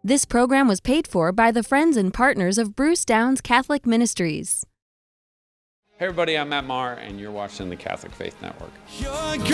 This program was paid for by the friends and partners of Bruce Downs Catholic Ministries. Hey everybody, I'm Matt Maher, and you're watching the Catholic Faith Network.